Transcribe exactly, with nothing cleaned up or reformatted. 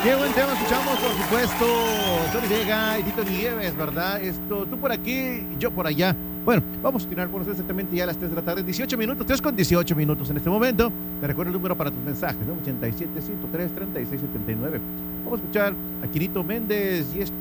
Qué buen tema escuchamos, por supuesto, Tony Vega y Tito Nieves, ¿verdad? Esto, tú por aquí, yo por allá. Bueno, vamos a continuar con ustedes exactamente ya a las tres de la tarde, dieciocho minutos, tres con dieciocho minutos en este momento. Te recuerdo el número para tus mensajes, ¿no? ochenta y siete, ciento tres, treinta y seis setenta y nueve. Vamos a escuchar a Quinito Méndez y esto